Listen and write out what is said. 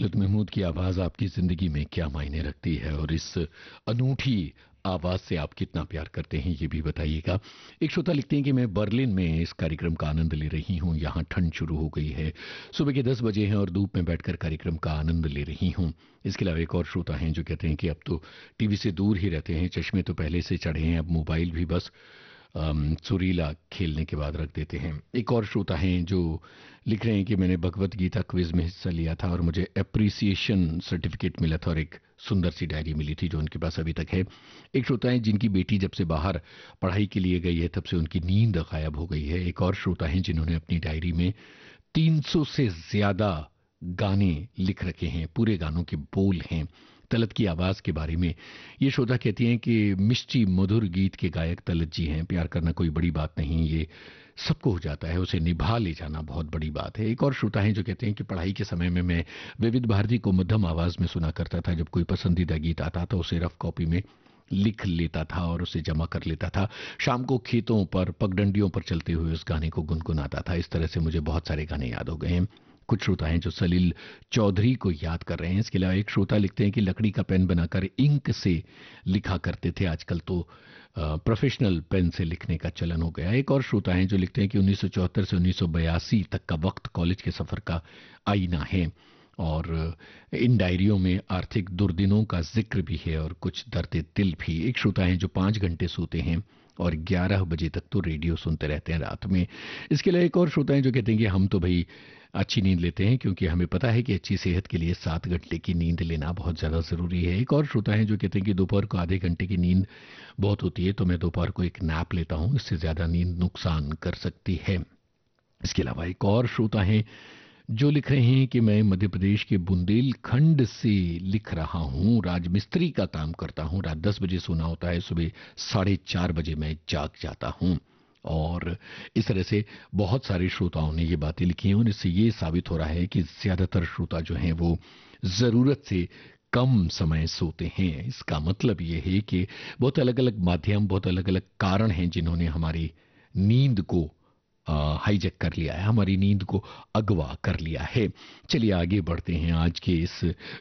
खालिद महमूद की आवाज़ आपकी ज़िंदगी में क्या मायने रखती है और इस अनूठी आवाज़ से आप कितना प्यार करते हैं ये भी बताइएगा। एक श्रोता लिखते हैं कि मैं बर्लिन में इस कार्यक्रम का आनंद ले रही हूँ। यहाँ ठंड शुरू हो गई है, सुबह के 10 बजे हैं और धूप में बैठकर कार्यक्रम का आनंद ले रही हूँ। इसके अलावा एक और श्रोता हैं जो कहते हैं कि अब तो टीवी से दूर ही रहते हैं, चश्मे तो पहले से चढ़े हैं, अब मोबाइल भी बस सुरीला खेलने के बाद रख देते हैं। एक और श्रोता हैं जो लिख रहे हैं कि मैंने भगवत गीता क्विज में हिस्सा लिया था और मुझे एप्रिसिएशन सर्टिफिकेट मिला था और एक सुंदर सी डायरी मिली थी जो उनके पास अभी तक है। एक श्रोता है जिनकी बेटी जब से बाहर पढ़ाई के लिए गई है तब से उनकी नींद गायब हो गई है। एक और श्रोता है जिन्होंने अपनी डायरी में 300 से ज्यादा गाने लिख रखे हैं, पूरे गानों के बोल हैं। तलत की आवाज के बारे में ये श्रोता कहती हैं कि मिष्टी मधुर गीत के गायक तलत जी हैं। प्यार करना कोई बड़ी बात नहीं, ये सबको हो जाता है, उसे निभा ले जाना बहुत बड़ी बात है। एक और श्रोता हैं जो कहते हैं कि पढ़ाई के समय में मैं विविध भारती को मध्यम आवाज में सुना करता था। जब कोई पसंदीदा गीत आता तो उसे रफ कॉपी में लिख लेता था और उसे जमा कर लेता था। शाम को खेतों पर पगडंडियों पर चलते हुए उस गाने को गुनगुनाता था। इस तरह से मुझे बहुत सारे गाने याद हो गए हैं। कुछ श्रोता हैं जो सलील चौधरी को याद कर रहे हैं। इसके अलावा एक श्रोता लिखते हैं कि लकड़ी का पेन बनाकर इंक से लिखा करते थे, आजकल तो प्रोफेशनल पेन से लिखने का चलन हो गया। एक और श्रोता हैं जो लिखते हैं कि 1974 से 1982 तक का वक्त कॉलेज के सफर का आईना है और इन डायरियों में आर्थिक दुर्दिनों का जिक्र भी है और कुछ दर्द दिल भी। एक श्रोता हैं जो 5 घंटे सोते हैं और 11 बजे तक तो रेडियो सुनते रहते हैं रात में। इसके अलावा एक और श्रोता हैं जो कहते हैं कि हम तो भाई अच्छी नींद लेते हैं क्योंकि हमें पता है कि अच्छी सेहत के लिए 7 घंटे की नींद लेना बहुत ज़्यादा ज़रूरी है। एक और श्रोता हैं जो कहते हैं कि दोपहर को आधे घंटे की नींद बहुत होती है, तो मैं दोपहर को एक नैप लेता हूँ, इससे ज़्यादा नींद नुकसान कर सकती है। इसके अलावा एक और श्रोता हैं जो लिख रहे हैं कि मैं मध्य प्रदेश के बुंदेलखंड से लिख रहा हूँ, राजमिस्त्री का काम करता हूँ, रात 10 बजे सोना होता है, सुबह 4:30 बजे मैं जाग जाता हूँ। और इस तरह से बहुत सारे श्रोताओं ने ये बातें लिखी हैं और इससे ये साबित हो रहा है कि ज्यादातर श्रोता जो हैं वो जरूरत से कम समय सोते हैं। इसका मतलब ये है कि बहुत अलग अलग माध्यम, बहुत अलग अलग कारण हैं जिन्होंने हमारी नींद को हाईजैक कर लिया है, हमारी नींद को अगवा कर लिया है। चलिए आगे बढ़ते हैं आज के इस